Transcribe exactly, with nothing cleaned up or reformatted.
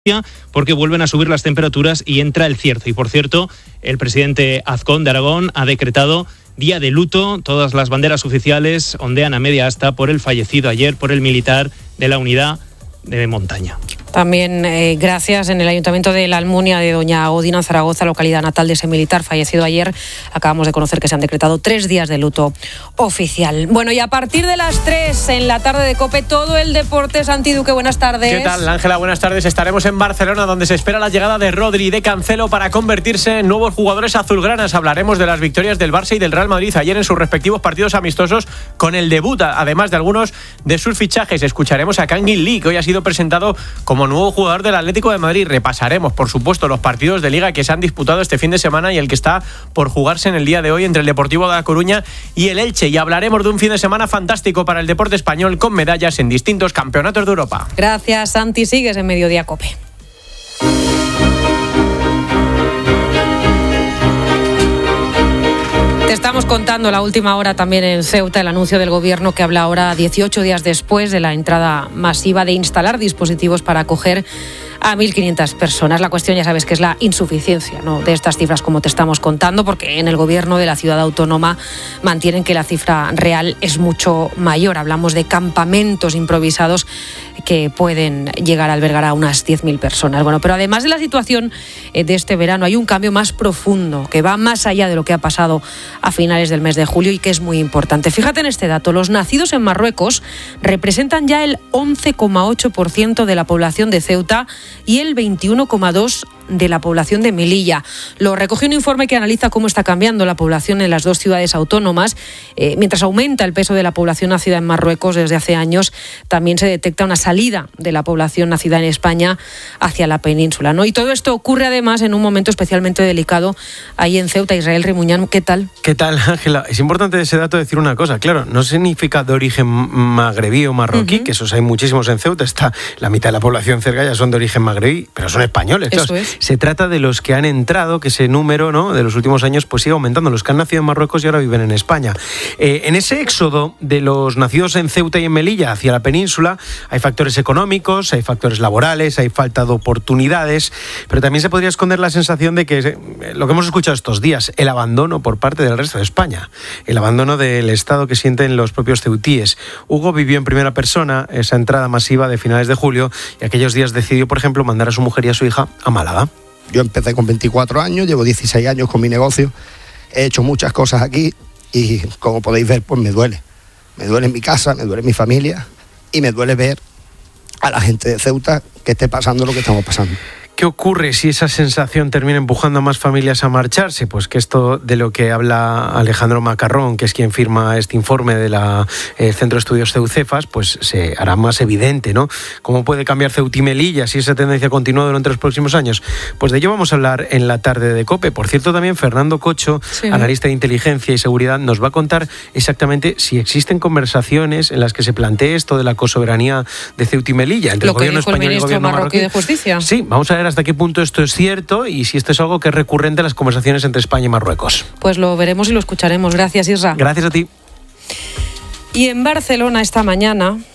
porque vuelven a subir las temperaturas y entra el cierzo. Y por cierto, el presidente Azcón de Aragón ha decretado día de luto. Todas las banderas oficiales ondean a media asta por el fallecido ayer por el militar de la unidad de montaña. También eh, gracias en el Ayuntamiento de la Almunia de Doña Odina, Zaragoza, localidad natal de ese militar fallecido ayer. Acabamos de conocer que se han decretado tres días de luto oficial. Bueno, y a partir de las tres en la tarde de COPE, todo el deporte. Santi Duque, buenas tardes. ¿Qué tal, Ángela? Buenas tardes. Estaremos en Barcelona, donde se espera la llegada de Rodri y de Cancelo para convertirse en nuevos jugadores azulgranas. Hablaremos de las victorias del Barça y del Real Madrid ayer en sus respectivos partidos amistosos, con el debut, además de algunos de sus fichajes. Escucharemos a Kangin Lee, que hoy ha sido presentado como nuevo jugador del Atlético de Madrid. Repasaremos, por supuesto, los partidos de Liga que se han disputado este fin de semana y el que está por jugarse en el día de hoy entre el Deportivo de La Coruña y el Elche. Y hablaremos de un fin de semana fantástico para el deporte español, con medallas en distintos campeonatos de Europa. Gracias, Santi. Sigues en Mediodía COPE. Te estamos contando la última hora también en Ceuta, el anuncio del gobierno que habla ahora dieciocho días después de la entrada masiva de instalar dispositivos para acoger a mil quinientas personas. La cuestión, ya sabes, que es la insuficiencia, ¿no?, de estas cifras, como te estamos contando, porque en el gobierno de la ciudad autónoma mantienen que la cifra real es mucho mayor. Hablamos de campamentos improvisados que pueden llegar a albergar a unas diez mil personas. Bueno, pero además de la situación de este verano, hay un cambio más profundo que va más allá de lo que ha pasado a finales del mes de julio y que es muy importante. Fíjate en este dato: los nacidos en Marruecos representan ya el once coma ocho por ciento de la población de Ceuta y el veintiuno coma dos por ciento de la población de Melilla. Lo recoge un informe que analiza cómo está cambiando la población en las dos ciudades autónomas. Eh, mientras aumenta el peso de la población nacida en Marruecos desde hace años, también se detecta una salida de la población nacida en España hacia la península, ¿no? Y todo esto ocurre además en un momento especialmente delicado ahí en Ceuta. Israel Rimuñán, ¿qué tal? ¿Qué tal, Ángela? Es importante ese dato decir una cosa. Claro, no significa de origen magrebí o marroquí, uh-huh. que esos hay muchísimos en Ceuta. Está la mitad de la población cerca ya son de origen magrebí, pero son españoles. Eso claro. es. Se trata de los que han entrado, que ese número, ¿no?, de los últimos años pues sigue aumentando. Los que han nacido en Marruecos y ahora viven en España. Eh, en ese éxodo de los nacidos en Ceuta y en Melilla hacia la península hay factores económicos, hay factores laborales, hay falta de oportunidades, pero también se podría esconder la sensación de que eh, lo que hemos escuchado estos días, el abandono por parte del resto de España, el abandono del Estado que sienten los propios ceutíes. Hugo vivió en primera persona esa entrada masiva de finales de julio y aquellos días decidió, por ejemplo, mandar a su mujer y a su hija a Málaga. Yo empecé con veinticuatro años, llevo dieciséis años con mi negocio, he hecho muchas cosas aquí y, como podéis ver, pues me duele. Me duele mi casa, me duele mi familia y me duele ver a la gente de Ceuta que esté pasando lo que estamos pasando. ¿Qué ocurre si esa sensación termina empujando a más familias a marcharse? Pues que esto de lo que habla Alejandro Macarrón, que es quien firma este informe del eh, Centro de Estudios Ceucefas, pues se hará más evidente, ¿no? ¿Cómo puede cambiar Ceuta y Melilla si esa tendencia continúa durante los próximos años? Pues de ello vamos a hablar en la tarde de COPE. Por cierto, también Fernando Cocho, sí. analista de inteligencia y seguridad, nos va a contar exactamente si existen conversaciones en las que se plantee esto de la cosoberanía de Ceuta y Melilla entre lo el gobierno español y el gobierno marroquí de Justicia. Sí, vamos a ver hasta qué punto esto es cierto y si esto es algo que es recurrente en las conversaciones entre España y Marruecos. Pues lo veremos y lo escucharemos. Gracias, Isra. Gracias a ti. Y en Barcelona esta mañana